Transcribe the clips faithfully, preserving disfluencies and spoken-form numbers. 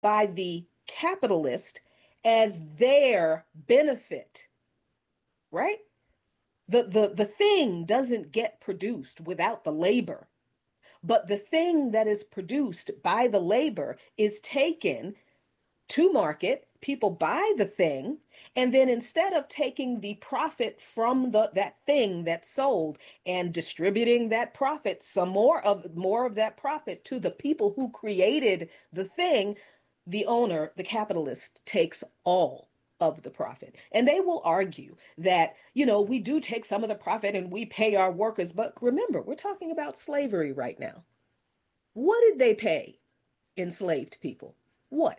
by the capitalist as their benefit, right? The, the, the thing doesn't get produced without the labor, but the thing that is produced by the labor is taken to market. People buy the thing, and then instead of taking the profit from the that thing that's sold and distributing that profit, some more of more of that profit to the people who created the thing, the owner, the capitalist, takes all of the profit. And they will argue that, you know, we do take some of the profit and we pay our workers. But remember, we're talking about slavery right now. What did they pay enslaved people? What?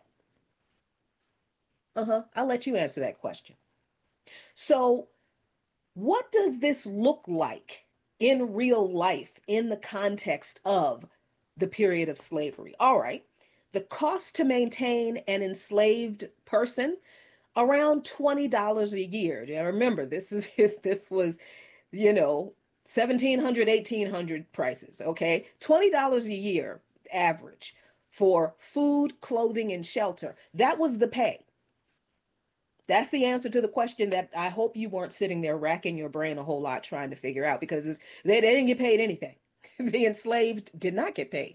Uh-huh. I'll let you answer that question. So, what does this look like in real life in the context of the period of slavery? All right. The cost to maintain an enslaved person, around twenty dollars a year. Now remember, this is this was, you know, seventeen hundred, eighteen hundred prices, okay? twenty dollars a year average for food, clothing, and shelter. That was the pay. That's the answer to the question that I hope you weren't sitting there racking your brain a whole lot trying to figure out, because it's, they, they didn't get paid anything. The enslaved did not get paid.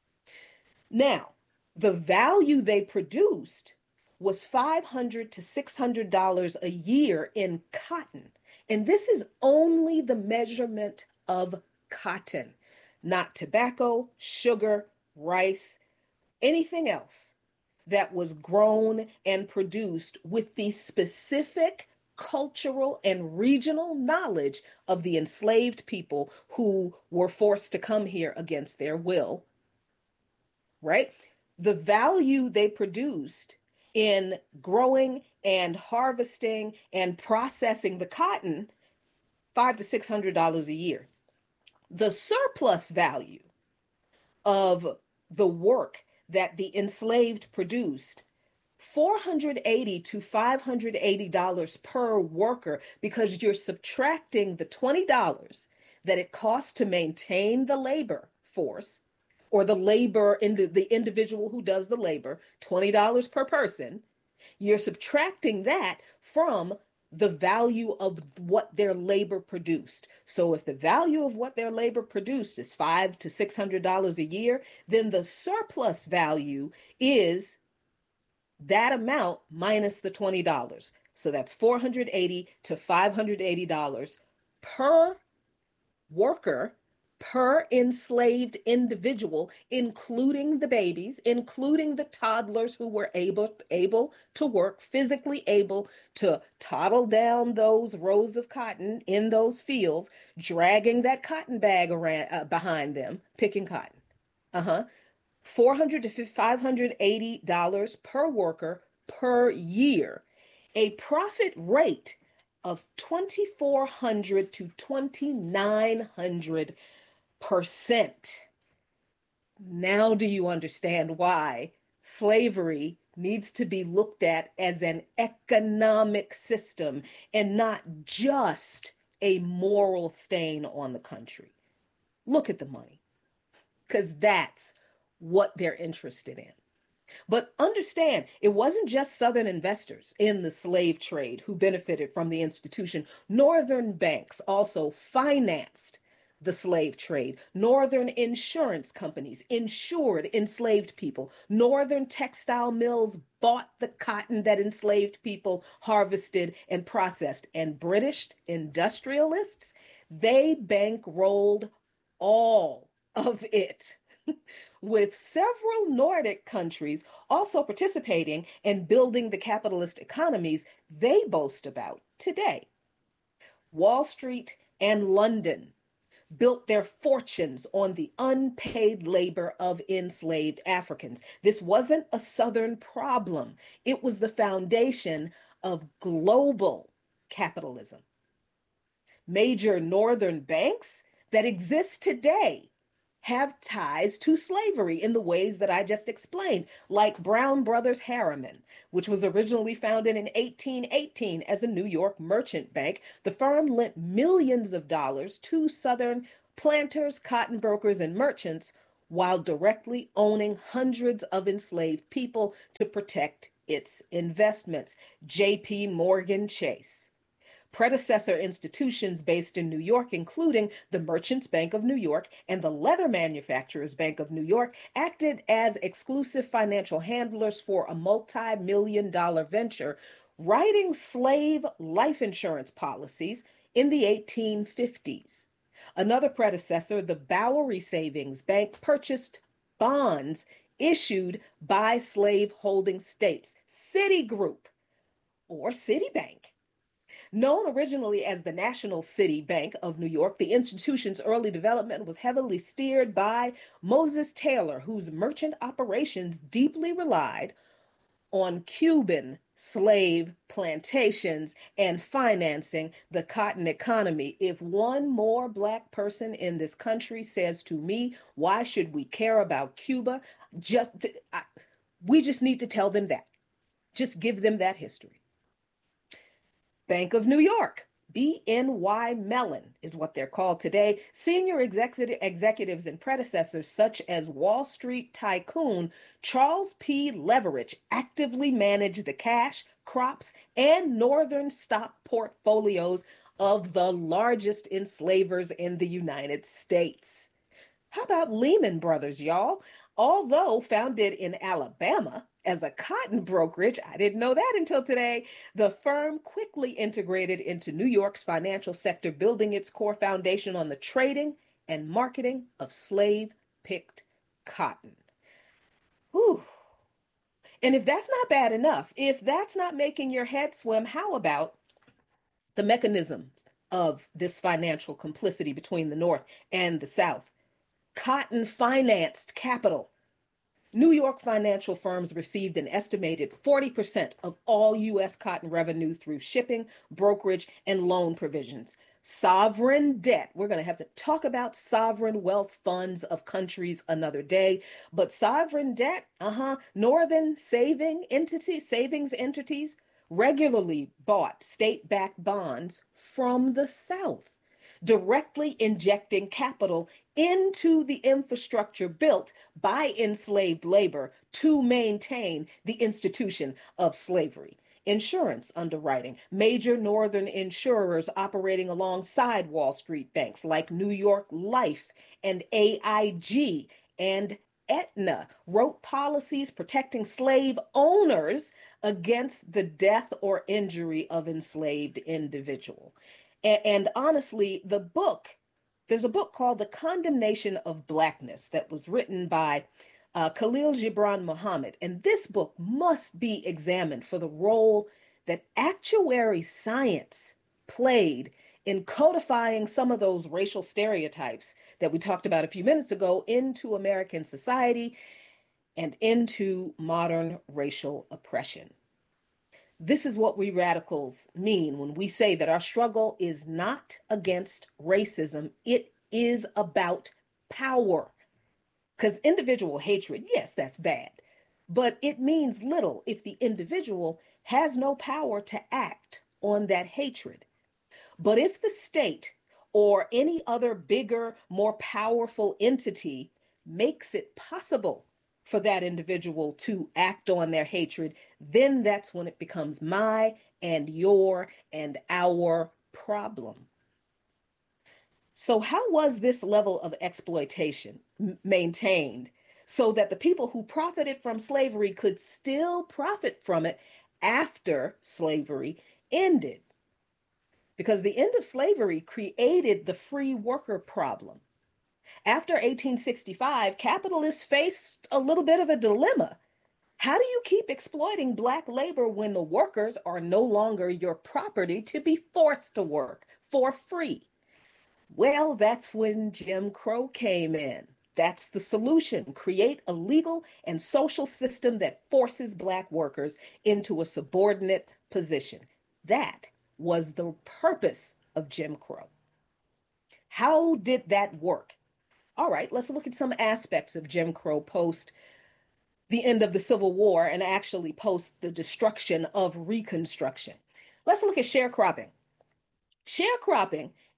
Now, the value they produced was five hundred to six hundred dollars a year in cotton. And this is only the measurement of cotton, not tobacco, sugar, rice, anything else that was grown and produced with the specific cultural and regional knowledge of the enslaved people who were forced to come here against their will, right? The value they produced in growing and harvesting and processing the cotton, five to six hundred dollars a year. The surplus value of the work that the enslaved produced, four hundred eighty to five hundred eighty dollars per worker, because you're subtracting the twenty dollars that it costs to maintain the labor force, or the labor in the, the individual who does the labor, twenty dollars per person. You're subtracting that from the value of what their labor produced. So if the value of what their labor produced is five to six hundred dollars a year, then the surplus value is that amount minus the twenty dollars. So that's four hundred eighty to five hundred eighty dollars per worker, per enslaved individual, including the babies, including the toddlers who were able, able to work, physically able to toddle down those rows of cotton in those fields, dragging that cotton bag around uh, behind them, picking cotton. Uh-huh. four hundred to five hundred eighty dollars per worker per year. A profit rate of twenty-four hundred to twenty-nine hundred percent. Now do you understand why slavery needs to be looked at as an economic system and not just a moral stain on the country? Look at the money, because that's what they're interested in. But understand, it wasn't just Southern investors in the slave trade who benefited from the institution. Northern banks also financed the slave trade. Northern insurance companies insured enslaved people. Northern textile mills bought the cotton that enslaved people harvested and processed. And British industrialists, they bankrolled all of it, with several Nordic countries also participating and building the capitalist economies they boast about today. Wall Street and London built their fortunes on the unpaid labor of enslaved Africans. This wasn't a Southern problem. It was the foundation of global capitalism. Major Northern banks that exist today have ties to slavery in the ways that I just explained, like Brown Brothers Harriman, which was originally founded in eighteen eighteen as a New York merchant bank. The firm lent millions of dollars to Southern planters, cotton brokers, and merchants while directly owning hundreds of enslaved people to protect its investments. J P. Morgan Chase. Predecessor institutions based in New York, including the Merchants Bank of New York and the Leather Manufacturers Bank of New York, acted as exclusive financial handlers for a multi-million dollar venture, writing slave life insurance policies in the eighteen fifties. Another predecessor, the Bowery Savings Bank, purchased bonds issued by slave-holding states. Citigroup, or Citibank, known originally as the National City Bank of New York, the institution's early development was heavily steered by Moses Taylor, whose merchant operations deeply relied on Cuban slave plantations and financing the cotton economy. If one more Black person in this country says to me, why should we care about Cuba? Just, I, we just need to tell them that. Just give them that history. Bank of New York, B N Y Mellon is what they're called today. Senior executive, executives and predecessors such as Wall Street tycoon Charles P. Leverage actively managed the cash, crops, and northern stock portfolios of the largest enslavers in the United States. How about Lehman Brothers, y'all? Although founded in Alabama as a cotton brokerage, I didn't know that until today, the firm quickly integrated into New York's financial sector, building its core foundation on the trading and marketing of slave-picked cotton. Whew. And if that's not bad enough, if that's not making your head swim, how about the mechanisms of this financial complicity between the North and the South? Cotton-financed capital. New York financial firms received an estimated forty percent of all U S cotton revenue through shipping, brokerage, and loan provisions. Sovereign debt. We're going to have to talk about sovereign wealth funds of countries another day, but sovereign debt, uh-huh, northern saving entity, savings entities regularly bought state-backed bonds from the South, directly injecting capital into the infrastructure built by enslaved labor to maintain the institution of slavery. Insurance underwriting. Major northern insurers operating alongside Wall Street banks like New York Life and A I G and Aetna wrote policies protecting slave owners against the death or injury of enslaved individual. And, and honestly, the book, there's a book called The Condemnation of Blackness that was written by uh, Khalil Gibran Muhammad. And this book must be examined for the role that actuary science played in codifying some of those racial stereotypes that we talked about a few minutes ago into American society and into modern racial oppression. This is what we radicals mean when we say that our struggle is not against racism. It is about power. Because individual hatred, yes, that's bad, but it means little if the individual has no power to act on that hatred. But if the state or any other bigger, more powerful entity makes it possible for that individual to act on their hatred, then that's when it becomes my and your and our problem. So how was this level of exploitation m- maintained so that the people who profited from slavery could still profit from it after slavery ended? Because the end of slavery created the free worker problem. After eighteen sixty-five, capitalists faced a little bit of a dilemma. How do you keep exploiting Black labor when the workers are no longer your property to be forced to work for free? Well, that's when Jim Crow came in. That's the solution. Create a legal and social system that forces Black workers into a subordinate position. That was the purpose of Jim Crow. How did that work? All right, let's look at some aspects of Jim Crow post the end of the Civil War and actually post the destruction of Reconstruction. Let's look at sharecropping. Sharecropping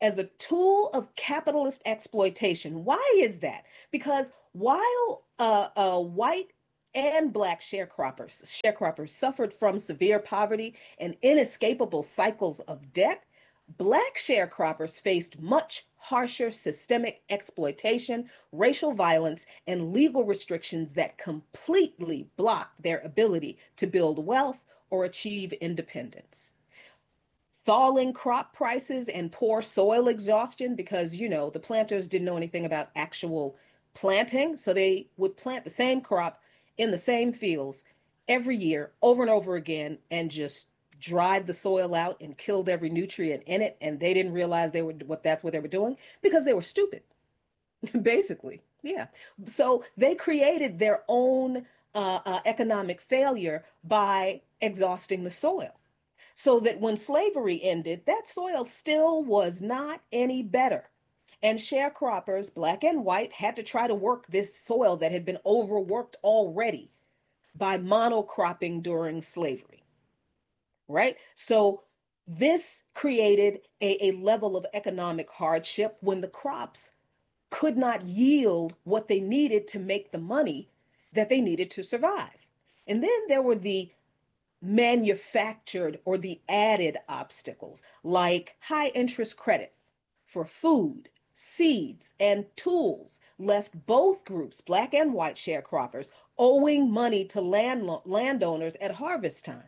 as a tool of capitalist exploitation. Why is that? Because while uh, uh, white and black sharecroppers, sharecroppers suffered from severe poverty and inescapable cycles of debt, black sharecroppers faced much harsher systemic exploitation, racial violence, and legal restrictions that completely blocked their ability to build wealth or achieve independence. Falling crop prices and poor soil exhaustion, because, you know, the planters didn't know anything about actual planting. So they would plant the same crop in the same fields every year over and over again and just dried the soil out and killed every nutrient in it. And they didn't realize they were what that's what they were doing because they were stupid, basically. Yeah. So they created their own uh, uh, economic failure by exhausting the soil, so that when slavery ended, that soil still was not any better. And sharecroppers, black and white, had to try to work this soil that had been overworked already by monocropping during slavery, right? So this created a, a level of economic hardship when the crops could not yield what they needed to make the money that they needed to survive. And then there were the manufactured or the added obstacles like high interest credit for food, seeds, and tools left both groups, black and white sharecroppers, owing money to land, landowners at harvest time.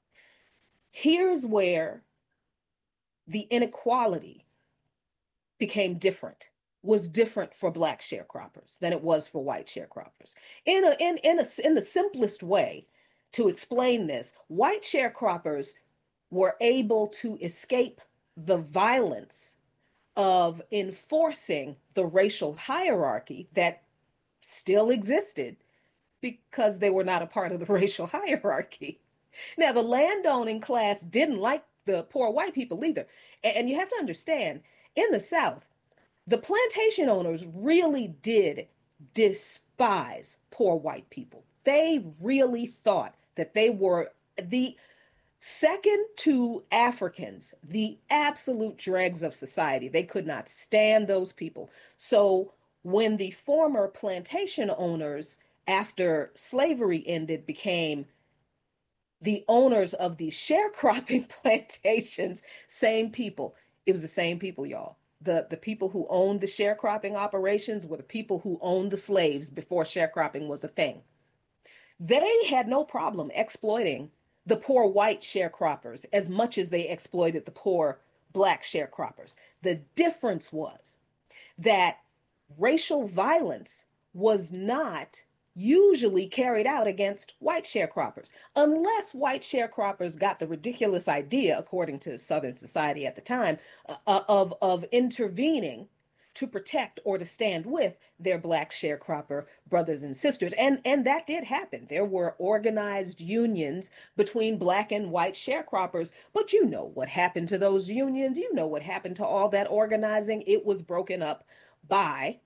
Here's where the inequality became different, was different for black sharecroppers than it was for white sharecroppers. In a, in, in a, in the simplest way to explain this, white sharecroppers were able to escape the violence of enforcing the racial hierarchy that still existed because they were not a part of the racial hierarchy. Now, the landowning class didn't like the poor white people either. And you have to understand, in the South, the plantation owners really did despise poor white people. They really thought that they were the second to Africans, the absolute dregs of society. They could not stand those people. So when the former plantation owners, after slavery ended, became the owners of the sharecropping plantations, same people. It was the same people, y'all. The, the people who owned the sharecropping operations were the people who owned the slaves before sharecropping was a thing. They had no problem exploiting the poor white sharecroppers as much as they exploited the poor black sharecroppers. The difference was that racial violence was not usually carried out against white sharecroppers, unless white sharecroppers got the ridiculous idea, according to Southern society at the time, uh, of, of intervening to protect or to stand with their black sharecropper brothers and sisters. And, and that did happen. There were organized unions between black and white sharecroppers, but you know what happened to those unions. You know what happened to all that organizing. It was broken up by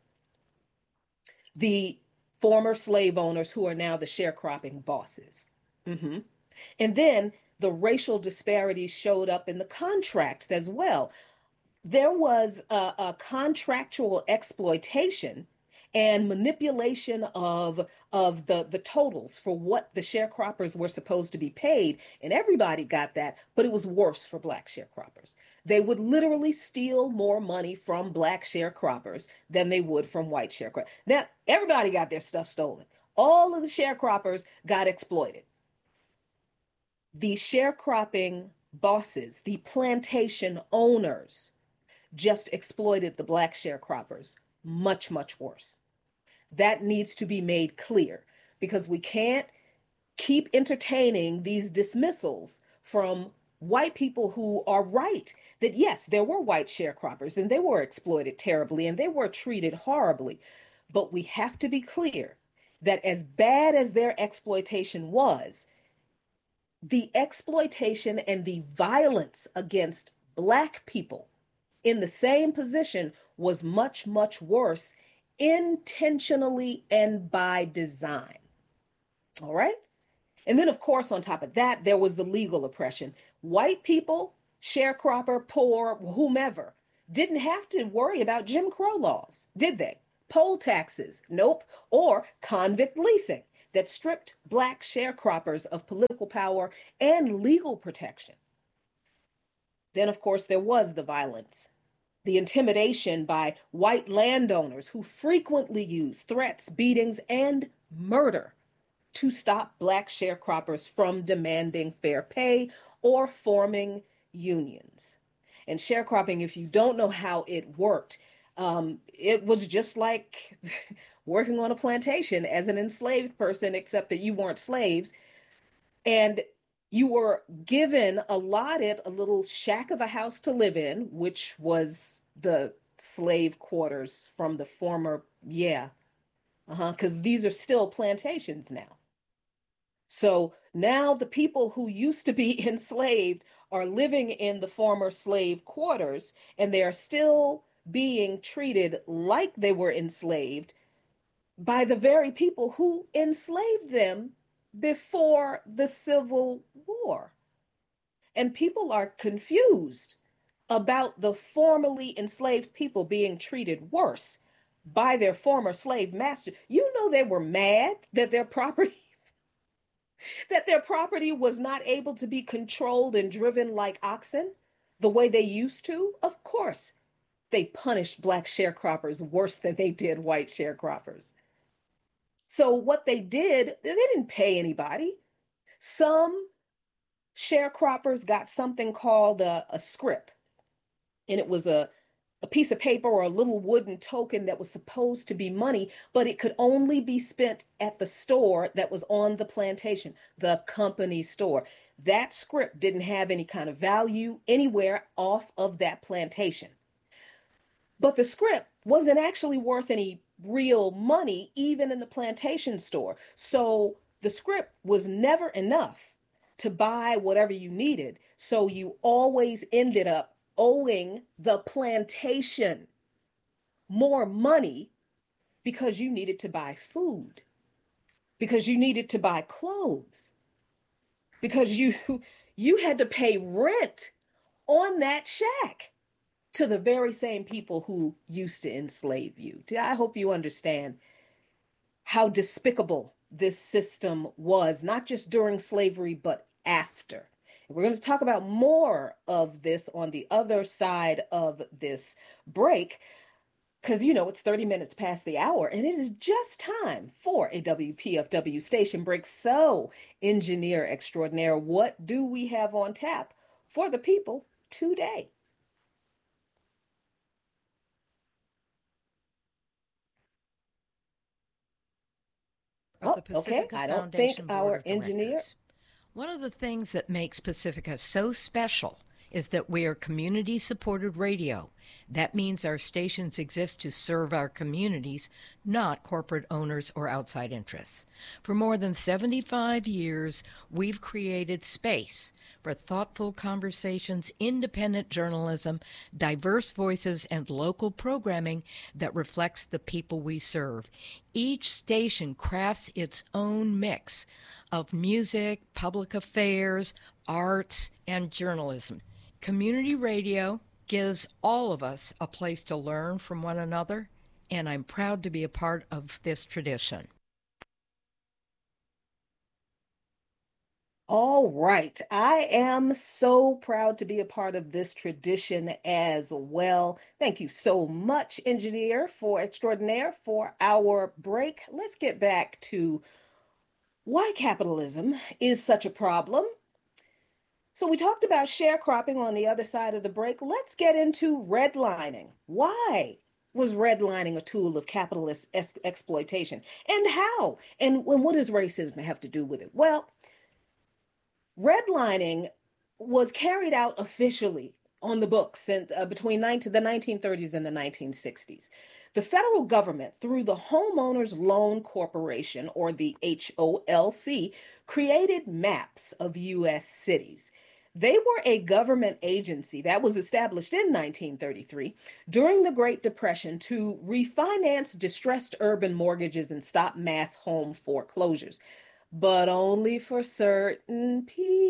the former slave owners who are now the sharecropping bosses. Mm-hmm. And then the racial disparities showed up in the contracts as well. There was a, a contractual exploitation and manipulation of, of the, the totals for what the sharecroppers were supposed to be paid. And everybody got that, but it was worse for black sharecroppers. They would literally steal more money from black sharecroppers than they would from white sharecroppers. Now, everybody got their stuff stolen. All of the sharecroppers got exploited. The sharecropping bosses, the plantation owners, just exploited the black sharecroppers much, much worse. That needs to be made clear because we can't keep entertaining these dismissals from white people who are right that yes, there were white sharecroppers and they were exploited terribly and they were treated horribly. But we have to be clear that as bad as their exploitation was, the exploitation and the violence against black people in the same position was much, much worse, intentionally and by design. All right. And then, of course, on top of that, there was the legal oppression. White people, sharecropper, poor, whomever, didn't have to worry about Jim Crow laws, did they? Poll taxes, nope, or convict leasing that stripped Black sharecroppers of political power and legal protection. Then, of course, there was the violence, the intimidation by white landowners who frequently used threats, beatings, and murder to stop Black sharecroppers from demanding fair pay or forming unions. And sharecropping, if you don't know how it worked, um, it was just like working on a plantation as an enslaved person, except that you weren't slaves. And you were given, allotted a little shack of a house to live in, which was the slave quarters from the former, yeah, uh-huh, because these are still plantations now. So now the people who used to be enslaved are living in the former slave quarters, and they are still being treated like they were enslaved by the very people who enslaved them before the Civil War. And people are confused about the formerly enslaved people being treated worse by their former slave master. You know, they were mad that their property that their property was not able to be controlled and driven like oxen the way they used to. Of course, they punished Black sharecroppers worse than they did white sharecroppers. So what they did, they didn't pay anybody. Some sharecroppers got something called a, a scrip, and it was a, a piece of paper or a little wooden token that was supposed to be money, but it could only be spent at the store that was on the plantation, the company store. That scrip didn't have any kind of value anywhere off of that plantation. But the scrip wasn't actually worth any real money, even in the plantation store. So the scrip was never enough to buy whatever you needed. So you always ended up owing the plantation more money because you needed to buy food, because you needed to buy clothes, because you you had to pay rent on that shack to the very same people who used to enslave you. I hope you understand how despicable this system was, not just during slavery, but after. We're going to talk about more of this on the other side of this break, because, you know, it's thirty minutes past the hour, and it is just time for a W P F W station break. So, engineer extraordinaire, what do we have on tap for the people today? Of Oh, the okay. Pacifica I don't think Foundation Board our of engineer. Directors. One of the things that makes Pacifica so special is that we are community-supported radio. That means our stations exist to serve our communities, not corporate owners or outside interests. For more than seventy-five years, we've created space for thoughtful conversations, independent journalism, diverse voices, and local programming that reflects the people we serve. Each station crafts its own mix of music, public affairs, arts, and journalism. Community radio gives all of us a place to learn from one another, and I'm proud to be a part of this tradition. All right. I am so proud to be a part of this tradition as well. Thank you so much, engineer for extraordinaire, for our break. Let's get back to why capitalism is such a problem. So we talked about sharecropping on the other side of the break. Let's get into redlining. Why was redlining a tool of capitalist ex- exploitation? And how? And, and what does racism have to do with it? Well, redlining was carried out officially on the books in, uh, between nineteen, the nineteen thirties and the nineteen sixties. The federal government, through the Homeowners Loan Corporation, or the H O L C, created maps of U S cities. They were a government agency that was established in nineteen thirty-three during the Great Depression to refinance distressed urban mortgages and stop mass home foreclosures. but only for certain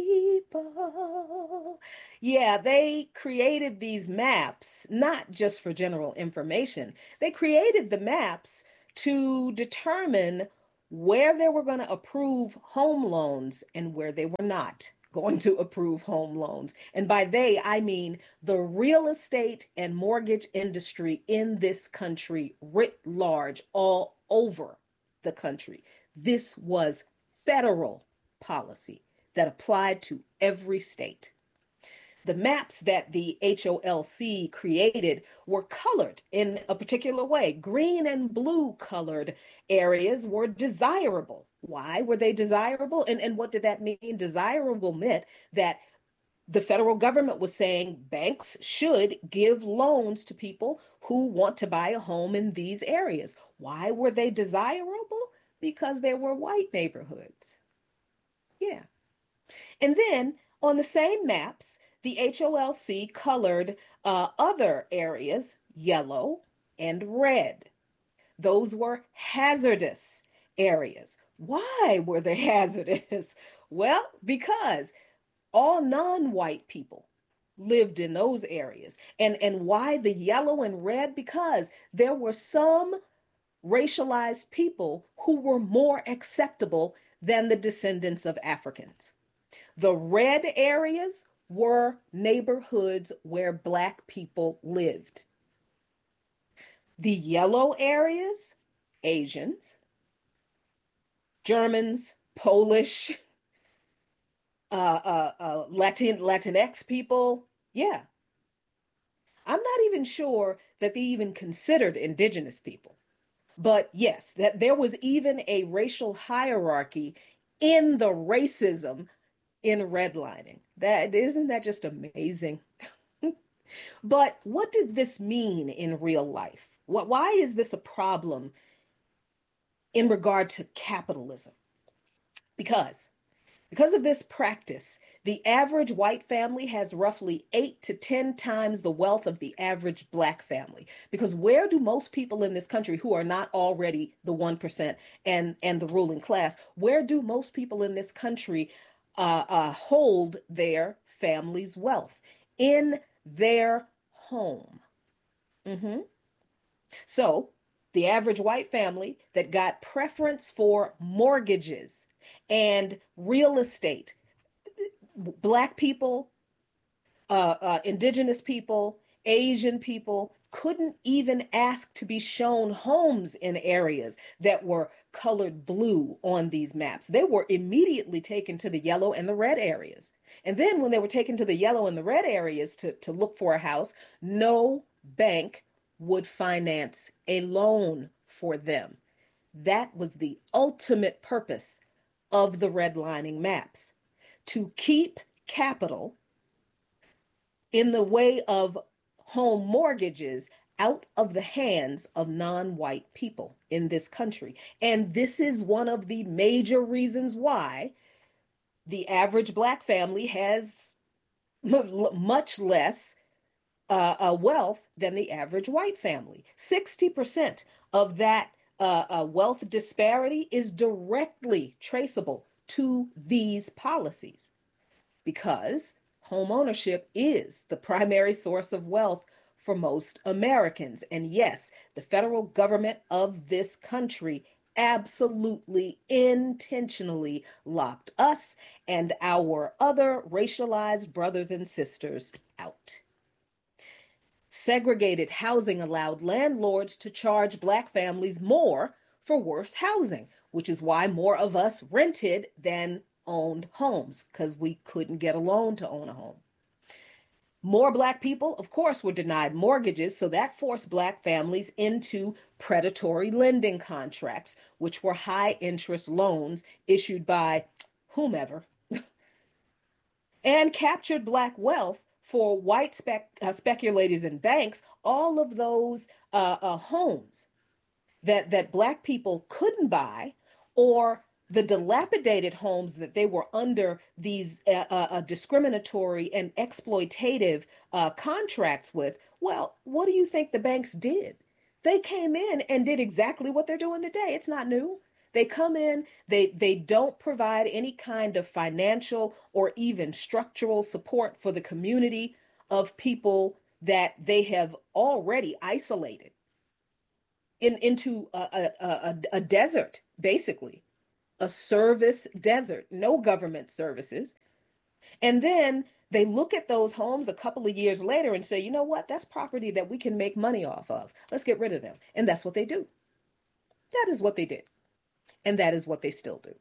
people. Yeah, they created these maps, not just for general information. They created the maps to determine where they were going to approve home loans and where they were not going to approve home loans. And by they, I mean the real estate and mortgage industry in this country writ large, all over the country. This was federal policy that applied to every state. The maps that the H O L C created were colored in a particular way. Green and blue colored areas were desirable. Why were they desirable? And, and what did that mean? Desirable meant that the federal government was saying banks should give loans to people who want to buy a home in these areas. Why were they desirable? Because they were white neighborhoods. Yeah. And then on the same maps, the H O L C colored uh, other areas yellow and red. Those were hazardous areas. Why were they hazardous? Well, because all non-white people lived in those areas. And, and why the yellow and red? Because there were some racialized people who were more acceptable than the descendants of Africans. The red areas were neighborhoods where Black people lived. The yellow areas, Asians, Germans, Polish, uh, uh, uh, Latin, Latinx people. Yeah. I'm not even sure that they even considered indigenous people. But yes, that there was even a racial hierarchy in the racism in redlining. That isn't that just amazing? But what did this mean in real life? What, why is this a problem in regard to capitalism? Because because of this practice, the average white family has roughly eight to ten times the wealth of the average Black family. Because where do most people in this country who are not already the one percent and, and the ruling class, where do most people in this country uh, uh, hold their family's wealth? In their home. Mm-hmm. So the average white family that got preference for mortgages and real estate, Black people, uh, uh, indigenous people, Asian people couldn't even ask to be shown homes in areas that were colored blue on these maps. They were immediately taken to the yellow and the red areas. And then when they were taken to the yellow and the red areas to, to look for a house, no bank would finance a loan for them. That was the ultimate purpose of the redlining maps, to keep capital in the way of home mortgages out of the hands of non-white people in this country. And this is one of the major reasons why the average Black family has much less uh, uh, wealth than the average white family. sixty percent of that uh, uh, wealth disparity is directly traceable to these policies, because home ownership is the primary source of wealth for most Americans. And yes, the federal government of this country absolutely intentionally locked us and our other racialized brothers and sisters out. Segregated housing allowed landlords to charge Black families more for worse housing, which is why more of us rented than owned homes, because we couldn't get a loan to own a home. More Black people, of course, were denied mortgages, so that forced Black families into predatory lending contracts, which were high interest loans issued by whomever, and captured Black wealth for white spec, uh, speculators and banks. All of those uh, uh, homes that, that Black people couldn't buy, or the dilapidated homes that they were under these uh, uh, discriminatory and exploitative uh, contracts with. Well, what do you think the banks did? They came in and did exactly what they're doing today. It's not new. They come in, they, they don't provide any kind of financial or even structural support for the community of people that they have already isolated in, into a, a, a, a desert, basically, a service desert, no government services. And then they look at those homes a couple of years later and say, you know what, that's property that we can make money off of. Let's get rid of them. And that's what they do. That is what they did. And that is what they still do.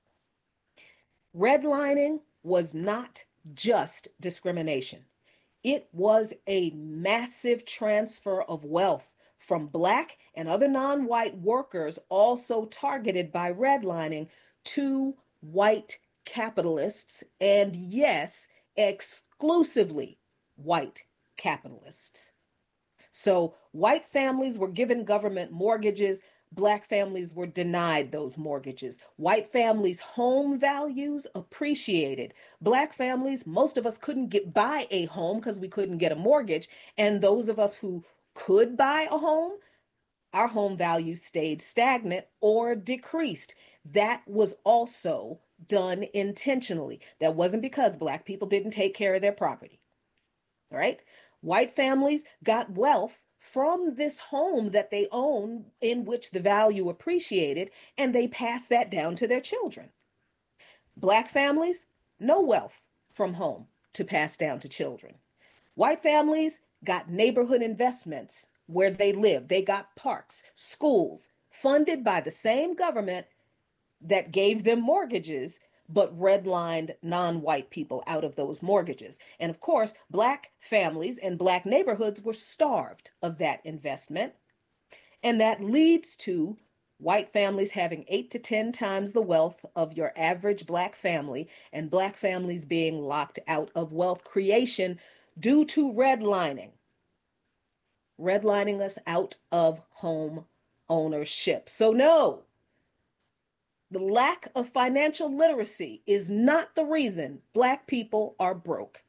Redlining was not just discrimination. It was a massive transfer of wealth from Black and other non-white workers, also targeted by redlining, to white capitalists, and yes, exclusively white capitalists. So white families were given government mortgages. Black families were denied those mortgages. White families' home values appreciated. Black families, most of us couldn't get buy a home because we couldn't get a mortgage. And those of us who could buy a home, our home values stayed stagnant or decreased. That was also done intentionally. That wasn't because Black people didn't take care of their property. All right? White families got wealth from this home that they own in which the value appreciated, and they pass that down to their children. Black families, no wealth from home to pass down to children. White families got neighborhood investments where they live. They got parks, schools, funded by the same government that gave them mortgages, but redlined non-white people out of those mortgages. And of course, Black families and Black neighborhoods were starved of that investment. And that leads to white families having eight to ten times the wealth of your average Black family, and Black families being locked out of wealth creation due to redlining. Redlining us out of home ownership. So no, the lack of financial literacy is not the reason Black people are broke.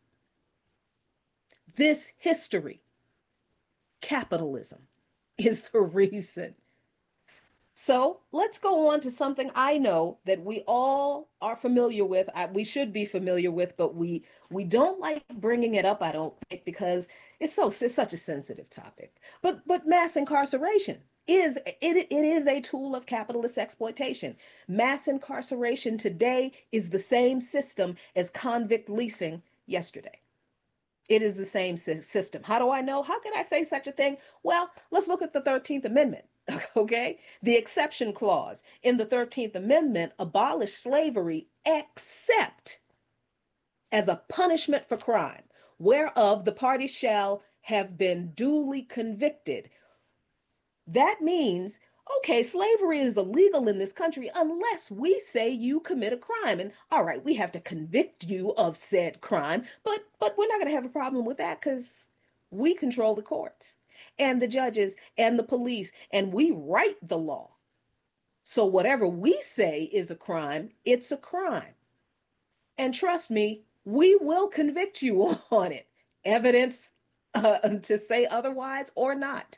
This history, capitalism, is the reason. So let's go on to something I know that we all are familiar with. I, we should be familiar with, but we we don't like bringing it up, I don't think, because it's so it's such a sensitive topic. But but mass incarceration is it, it is a tool of capitalist exploitation. Mass incarceration today is the same system as convict leasing yesterday. It is the same system. How do I know? How can I say such a thing? Well, let's look at the thirteenth Amendment. Okay, the exception clause in the thirteenth Amendment abolished slavery except as a punishment for crime, whereof the party shall have been duly convicted. That means, okay, slavery is illegal in this country unless we say you commit a crime. And all right, we have to convict you of said crime, but but we're not going to have a problem with that because we control the courts and the judges and the police, and we write the law. So whatever we say is a crime, it's a crime. And trust me, we will convict you on it. Evidence uh, to say otherwise or not.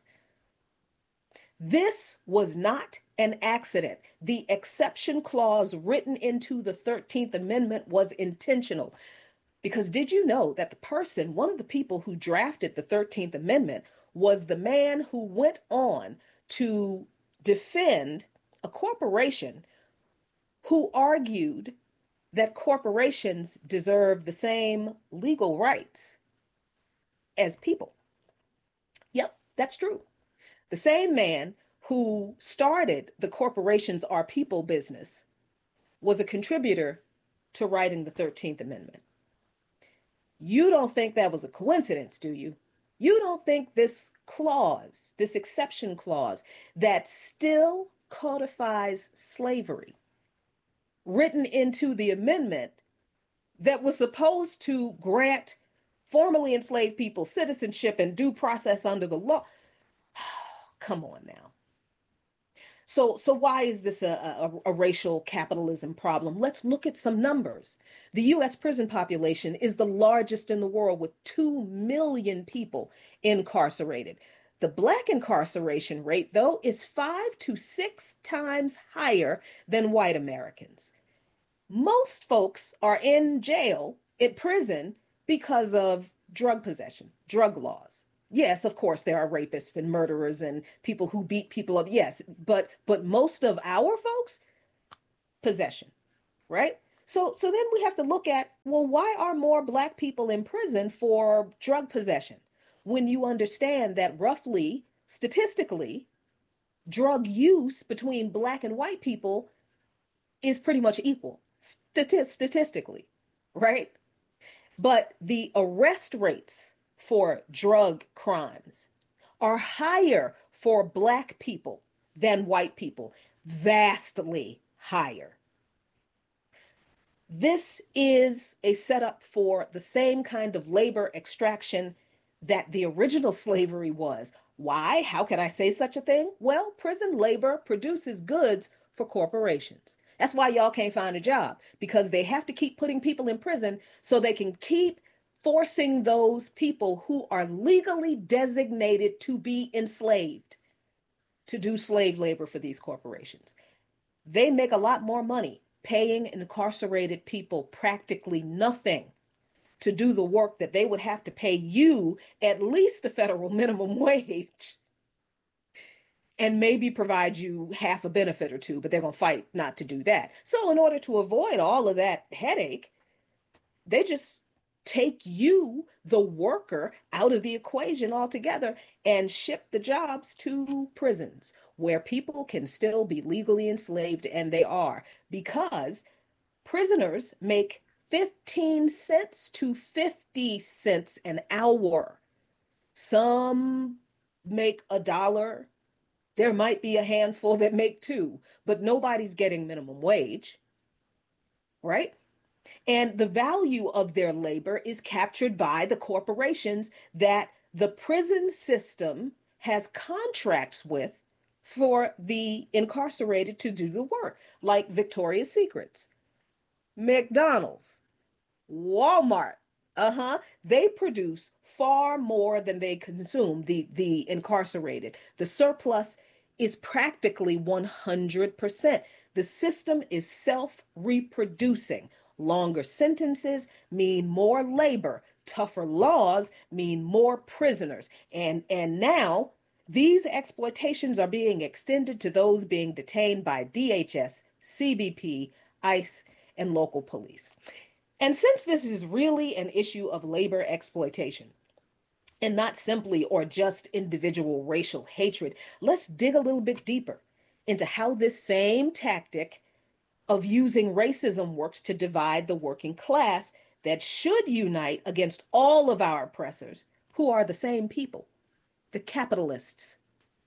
This was not an accident. The exception clause written into the thirteenth Amendment was intentional. Because did you know that the person, one of the people who drafted the thirteenth Amendment, was the man who went on to defend a corporation who argued that corporations deserve the same legal rights as people? Yep, that's true. The same man who started the corporations are people business was a contributor to writing the thirteenth Amendment. You don't think that was a coincidence, do you? You don't think this clause, this exception clause that still codifies slavery, written into the amendment that was supposed to grant formerly enslaved people citizenship and due process under the law? Come on now. So, so why is this a, a, a racial capitalism problem? Let's look at some numbers. The U S prison population is the largest in the world with two million people incarcerated. The Black incarceration rate, though, is five to six times higher than white Americans. Most folks are in jail, in prison, because of drug possession, drug laws. Yes, of course, there are rapists and murderers and people who beat people up. Yes, but but most of our folks, possession, right? So so then we have to look at, well, why are more Black people in prison for drug possession? When you understand that roughly, statistically, drug use between Black and white people is pretty much equal, stati- statistically, right? But the arrest rates for drug crimes are higher for Black people than white people, vastly higher. This is a setup for the same kind of labor extraction that the original slavery was. Why? How can I say such a thing? Well, prison labor produces goods for corporations. That's why y'all can't find a job, because they have to keep putting people in prison so they can keep forcing those people who are legally designated to be enslaved to do slave labor for these corporations. They make a lot more money paying incarcerated people practically nothing to do the work that they would have to pay you at least the federal minimum wage and maybe provide you half a benefit or two, but they're going to fight not to do that. So in order to avoid all of that headache, they just take you, the worker, out of the equation altogether and ship the jobs to prisons where people can still be legally enslaved, and they are, because prisoners make fifteen cents to fifty cents an hour. Some make a dollar. There might be a handful that make two, but nobody's getting minimum wage, right? And the value of their labor is captured by the corporations that the prison system has contracts with for the incarcerated to do the work, like Victoria's Secrets, McDonald's, Walmart. Uh-huh. They produce far more than they consume, the, the incarcerated. The surplus is practically one hundred percent. The system is self-reproducing. Longer sentences mean more labor. Tougher laws mean more prisoners. And, and now these exploitations are being extended to those being detained by D H S, C B P, ICE, and local police. And since this is really an issue of labor exploitation and not simply or just individual racial hatred, let's dig a little bit deeper into how this same tactic of using racism works to divide the working class that should unite against all of our oppressors, who are the same people, the capitalists.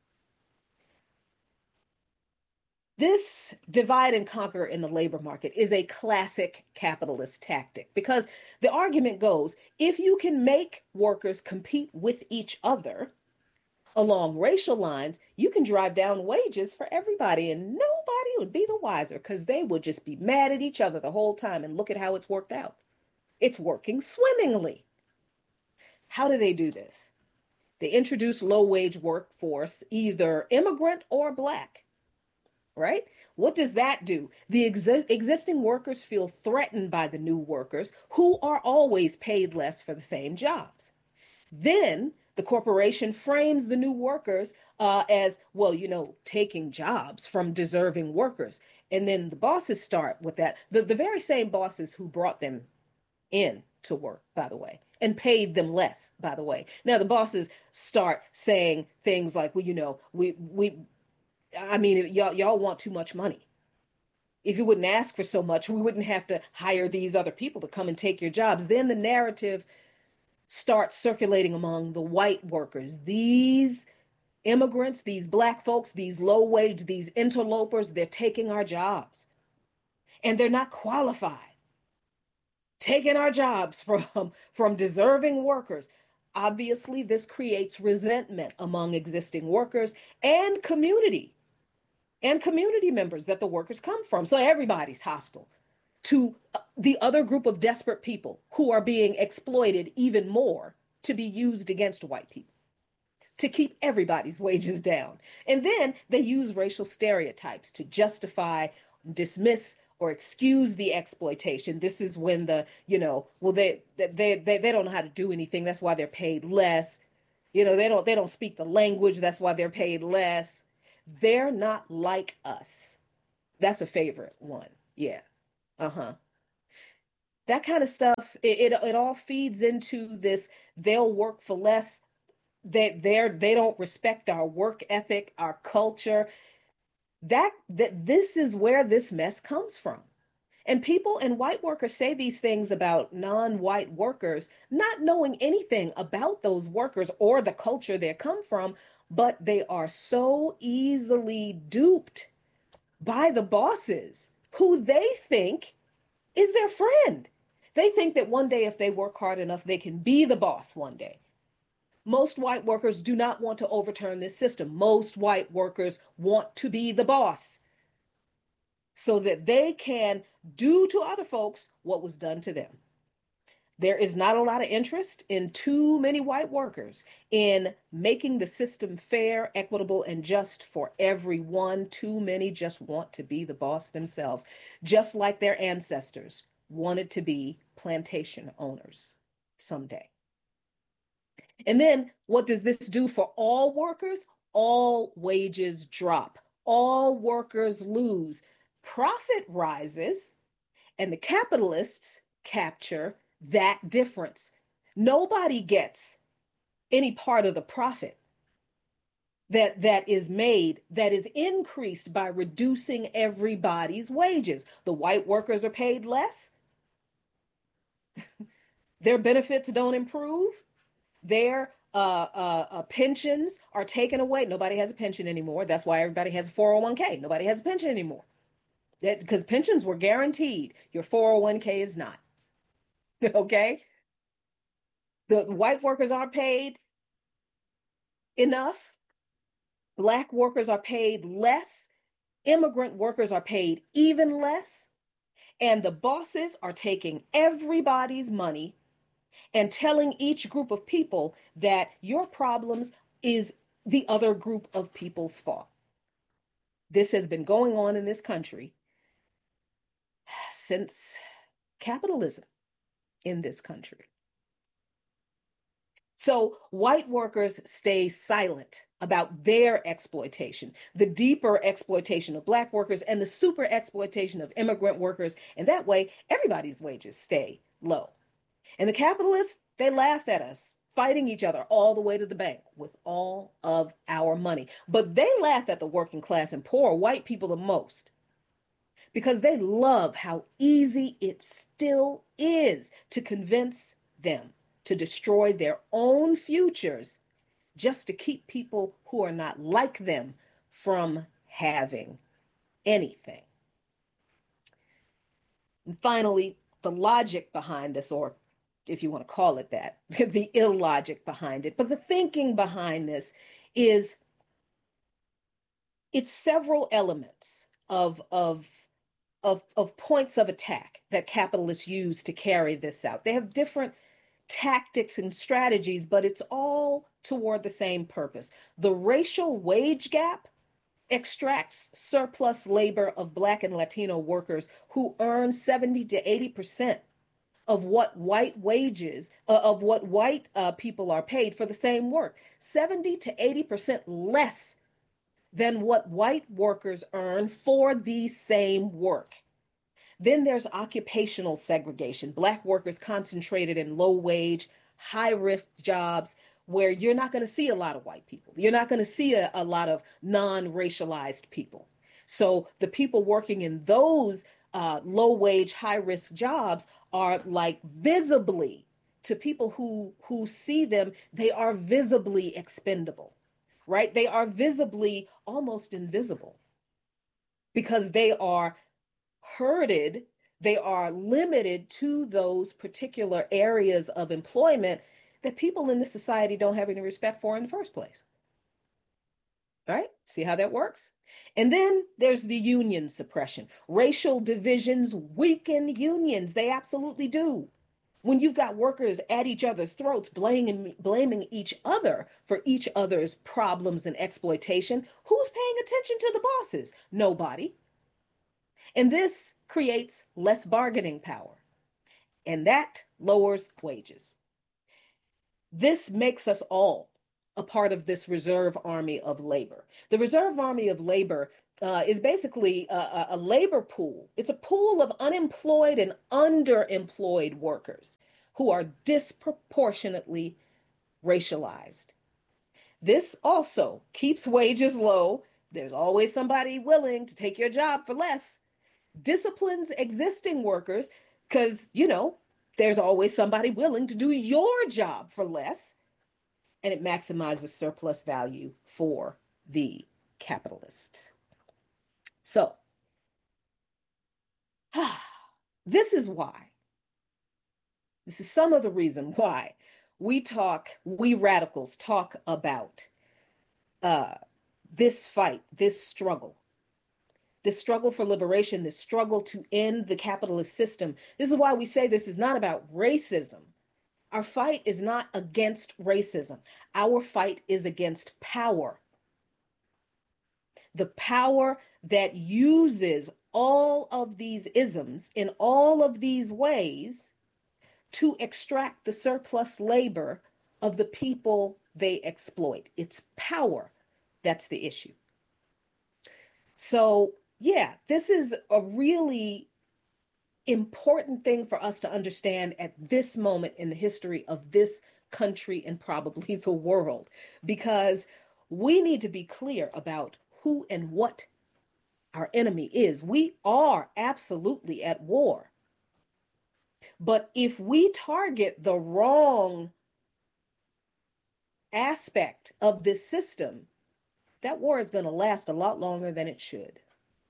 This divide and conquer in the labor market is a classic capitalist tactic, because the argument goes, if you can make workers compete with each other along racial lines, you can drive down wages for everybody and nobody would be the wiser, because they would just be mad at each other the whole time. And look at how it's worked out. It's working swimmingly. How do they do this? They introduce low-wage workforce, either immigrant or Black. Right? What does that do? The exi- existing workers feel threatened by the new workers, who are always paid less for the same jobs. Then the corporation frames the new workers uh, as, well, you know, taking jobs from deserving workers. And then the bosses start with that. The, the very same bosses who brought them in to work, by the way, and paid them less, by the way. Now the bosses start saying things like, well, you know, we, we, I mean, y'all, y'all want too much money. If you wouldn't ask for so much, we wouldn't have to hire these other people to come and take your jobs. Then the narrative starts circulating among the white workers. These immigrants, these Black folks, these low wage, these interlopers, they're taking our jobs and they're not qualified. Taking our jobs from, from deserving workers. Obviously, this creates resentment among existing workers and community and community members that the workers come from. So everybody's hostile to the other group of desperate people who are being exploited even more to be used against white people. to keep everybody's wages down. And then they use racial stereotypes to justify, dismiss, or excuse the exploitation. This is when the, you know, well, they they they, they don't know how to do anything. That's why they're paid less. You know, they don't they don't speak the language. That's why they're paid less. They're not like us. That's a favorite one. Yeah. Uh-huh. That kind of stuff, it, it, it all feeds into this, they'll work for less. They they're they don't respect our work ethic, our culture. That that this is where this mess comes from. And people and white workers say these things about non-white workers, not knowing anything about those workers or the culture they come from, but they are so easily duped by the bosses who they think is their friend. They think that one day, if they work hard enough, they can be the boss one day. Most white workers do not want to overturn this system. Most white workers want to be the boss so that they can do to other folks what was done to them. There is not a lot of interest in too many white workers in making the system fair, equitable, and just for everyone. Too many just want to be the boss themselves, just like their ancestors wanted to be plantation owners someday. And then what does this do for all workers? All wages drop. All workers lose. Profit rises, and the capitalists capture that difference. Nobody gets any part of the profit that that is made, that is increased by reducing everybody's wages. The white workers are paid less. Their benefits don't improve. Their uh, uh, uh, pensions are taken away. Nobody has a pension anymore. That's why everybody has a four oh one k. Nobody has a pension anymore. That, because pensions were guaranteed. Your four oh one k is not. Okay? The white workers aren't paid enough. Black workers are paid less. Immigrant workers are paid even less. And the bosses are taking everybody's money and telling each group of people that your problems is the other group of people's fault. This has been going on in this country since capitalism in this country. So white workers stay silent about their exploitation, the deeper exploitation of Black workers and the super exploitation of immigrant workers. And that way, everybody's wages stay low. And the capitalists, they laugh at us, fighting each other all the way to the bank with all of our money. But they laugh at the working class and poor white people the most because they love how easy it still is to convince them to destroy their own futures just to keep people who are not like them from having anything. And finally, the logic behind this, or if you want to call it that, the illogic behind it, but the thinking behind this is it's several elements of, of, of, of points of attack that capitalists use to carry this out. They have different tactics and strategies, but it's all toward the same purpose. The racial wage gap extracts surplus labor of Black and Latino workers who earn seventy to eighty percent of what white wages, uh, of what white uh, people are paid for the same work, seventy to eighty percent less than what white workers earn for the same work. Then there's occupational segregation. Black workers concentrated in low wage, high risk jobs where you're not going to see a lot of white people. You're not going to see a, a lot of non-racialized people. So the people working in those uh, low wage, high risk jobs are like visibly, to people who, who see them, they are visibly expendable, right? They are visibly almost invisible because they are herded, they are limited to those particular areas of employment that people in this society don't have any respect for in the first place. All right, see how that works? And then there's the union suppression. Racial divisions weaken unions. They absolutely do. when you've got workers at each other's throats, blaming, blaming each other for each other's problems and exploitation, who's paying attention to the bosses? Nobody. And this creates less bargaining power, and that lowers wages. This makes us all a part of this reserve army of labor. The reserve army of labor uh, is basically a, a labor pool. It's a pool of unemployed and underemployed workers who are disproportionately racialized. This also keeps wages low. There's always somebody willing to take your job for less. Disciplines existing workers because, you know, there's always somebody willing to do your job for less. And it maximizes surplus value for the capitalists. So, this is why, this is some of the reason why we talk, we radicals talk about uh, this fight, this struggle, this struggle for liberation, this struggle to end the capitalist system. This is why we say this is not about racism. Our fight is not against racism. Our fight is against power. The power that uses all of these isms in all of these ways to extract the surplus labor of the people they exploit. It's power that's the issue. So, yeah, this is a really important thing for us to understand at this moment in the history of this country and probably the world, because we need to be clear about who and what our enemy is. We are absolutely at war. But if we target the wrong aspect of this system, that war is going to last a lot longer than it should.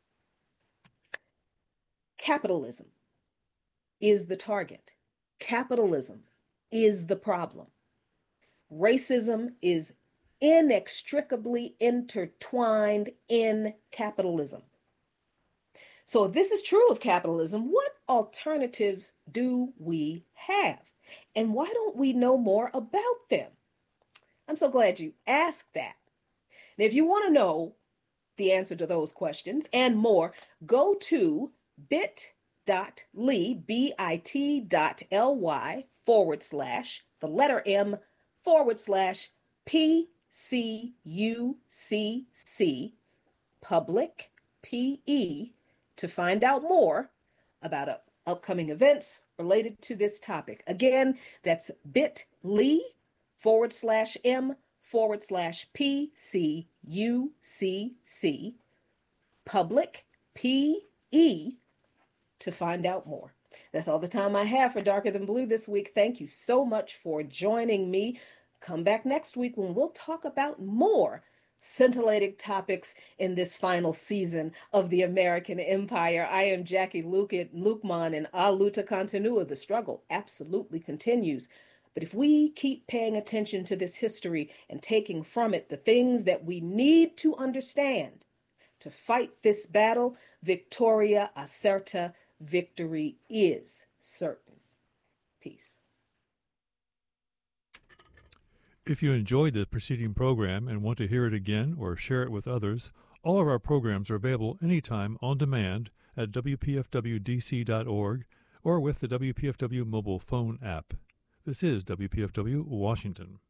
Capitalism is the target. Capitalism is the problem. Racism is inextricably intertwined in capitalism. So if this is true of capitalism, what alternatives do we have? And why don't we know more about them? I'm so glad you asked that. And if you want to know the answer to those questions and more, go to bit.ly, B-I-T dot L-Y forward slash, the letter M forward slash P C U C C, public P E, to find out more about uh, upcoming events related to this topic. Again, that's bit.ly forward slash M forward slash P C U C C, public P E, to find out more. That's all the time I have for Darker Than Blue this week. Thank you so much for joining me. Come back next week when we'll talk about more scintillating topics in this final season of the American Empire. I am Jackie Lukman, and A Luta Continua. The struggle absolutely continues. But if we keep paying attention to this history and taking from it the things that we need to understand to fight this battle, Victoria Acerta, victory is certain. Peace. If you enjoyed the preceding program and want to hear it again or share it with others, all of our programs are available anytime on demand at W P F W D C dot org or with the W P F W mobile phone app. This is W P F W Washington.